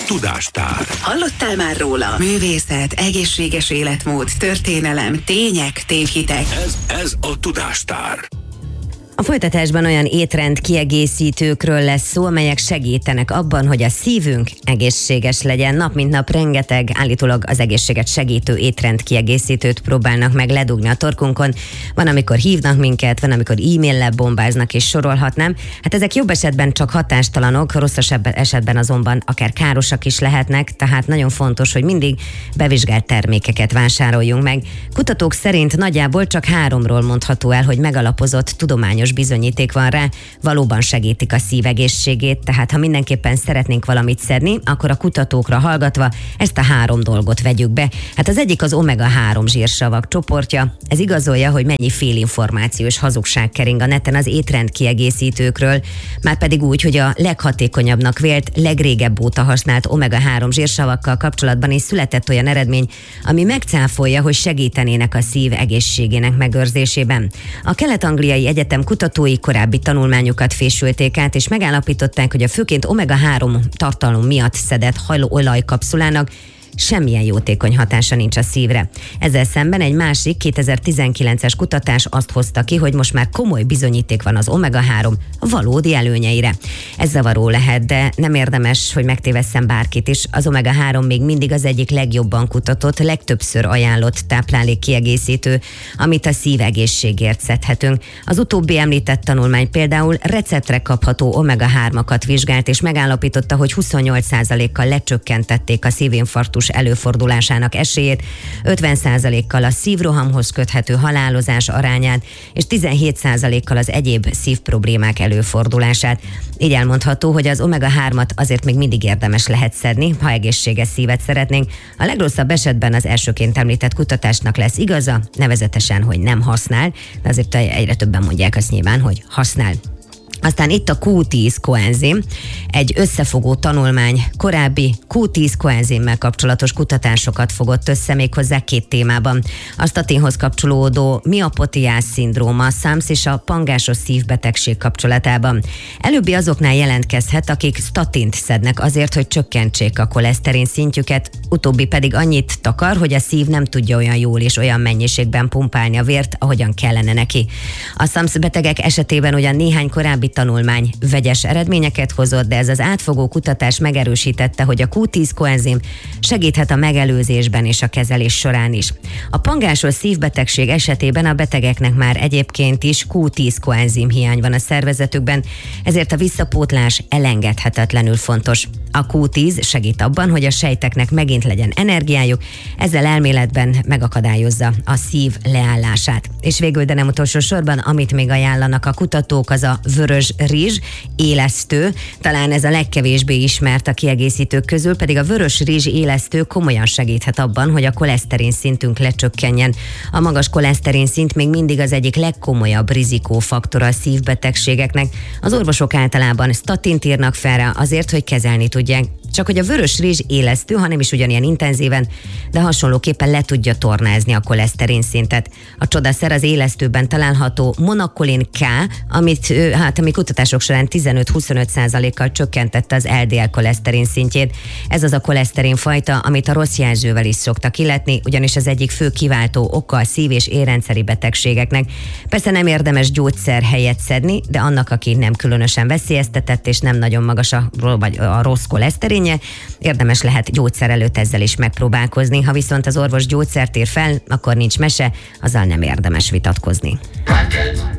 Tudástár. Hallottál már róla? Művészet, egészséges életmód, történelem, tények, tévhitek. Ez a Tudástár. A folytatásban olyan étrend kiegészítőkről lesz szó, amelyek segítenek abban, hogy a szívünk egészséges legyen. Nap mint nap rengeteg, állítólag az egészséget segítő étrend kiegészítőt próbálnak meg ledugni a torkunkon. Van, amikor hívnak minket, van, amikor e-maillel bombáznak, és sorolhatnám. Hát ezek jobb esetben csak hatástalanok, rosszabb esetben azonban akár károsak is lehetnek, tehát nagyon fontos, hogy mindig bevizsgált termékeket vásároljunk meg. Kutatók szerint nagyjából csak 3-ról mondható el, hogy megalapozott tudományos bizonyíték van rá, valóban segítik a szív egészségét, tehát ha mindenképpen szeretnénk valamit szedni, akkor a kutatókra hallgatva ezt a 3 dolgot vegyük be. Hát az egyik az omega-3 zsírsavak csoportja, ez igazolja, hogy mennyi félinformációs hazugság kering a neten az étrend kiegészítőkről, már pedig úgy, hogy a leghatékonyabbnak vélt, legrégebb óta használt omega-3 zsírsavakkal kapcsolatban is született olyan eredmény, ami megcáfolja, hogy segítenének a szív egészségének megőrzésében. A Kelet-Angliai Egyetem kutatói korábbi tanulmányokat fésülték át, és megállapították, hogy a főként omega-3 tartalom miatt szedett hajlóolajkapszulának semmilyen jótékony hatása nincs a szívre. Ezzel szemben egy másik 2019-es kutatás azt hozta ki, hogy most már komoly bizonyíték van az omega-3 valódi előnyeire. Ez zavaró lehet, de nem érdemes, hogy megtévesszem bárkit is. Az omega-3 még mindig az egyik legjobban kutatott, legtöbbször ajánlott táplálékkiegészítő, amit a szív egészségért szedhetünk. Az utóbbi említett tanulmány például receptre kapható omega-3-akat vizsgált, és megállapította, hogy 28%-kal lecsökkentették a szívinfarktus előfordulásának esélyét, 50%-kal a szívrohamhoz köthető halálozás arányát, és 17%-kal az egyéb szívproblémák előfordulását. Így elmondható, hogy az omega-3-at azért még mindig érdemes lehet szedni, ha egészséges szívet szeretnénk. A legrosszabb esetben az elsőként említett kutatásnak lesz igaza, nevezetesen, hogy nem használ, de azért egyre többen mondják azt nyilván, hogy használ. Aztán itt a Q10 koenzim, egy összefogó tanulmány korábbi Q10 koenzimmel kapcsolatos kutatásokat fogott össze, méghozzá 2 témában. A statinhoz kapcsolódó miapotiás-szindróma, SAMS és a pangásos szívbetegség kapcsolatában. Előbbi azoknál jelentkezhet, akik statint szednek azért, hogy csökkentsék a koleszterin szintjüket, utóbbi pedig annyit takar, hogy a szív nem tudja olyan jól és olyan mennyiségben pumpálni a vért, ahogyan kellene neki. A SAMS betegek esetében ugyan néhány korábbi tanulmány vegyes eredményeket hozott, de ez az átfogó kutatás megerősítette, hogy a Q10 koenzim segíthet a megelőzésben és a kezelés során is. A pangásos szívbetegség esetében a betegeknek már egyébként is Q10 koenzim hiány van a szervezetükben, ezért a visszapótlás elengedhetetlenül fontos. A Q10 segít abban, hogy a sejteknek megint legyen energiájuk, ezzel elméletben megakadályozza a szív leállását. És végül, de nem utolsó sorban, amit még ajánlanak a kutatók, az a vörös rizs, élesztő, talán ez a legkevésbé ismert a kiegészítők közül, pedig a vörös rizs élesztő komolyan segíthet abban, hogy a koleszterin szintünk lecsökkenjen. A magas koleszterin szint még mindig az egyik legkomolyabb rizikófaktora a szívbetegségeknek. Az orvosok általában statint írnak fel rá azért, hogy kezelni tudják. Csak hogy a vörös rizs élesztő, ha nem is ugyanilyen intenzíven, de hasonlóképpen le tudja tornázni a koleszterin szintet. A csodaszer az élesztőben található monokolin K, ami kutatások során 15-25%-kal csökkentette az LDL koleszterin szintjét. Ez az a koleszterin fajta, amit a rossz jelzővel is szoktak illetni, ugyanis az egyik fő kiváltó oka a szív- és érrendszeri betegségeknek. Persze nem érdemes gyógyszer helyett szedni, de annak, aki nem különösen veszélyeztetett és nem nagyon magas a rossz koleszterinje, érdemes lehet gyógyszer előtt ezzel is megpróbálkozni. Ha viszont az orvos gyógyszert ír fel, akkor nincs mese, azzal nem érdemes vitatkozni.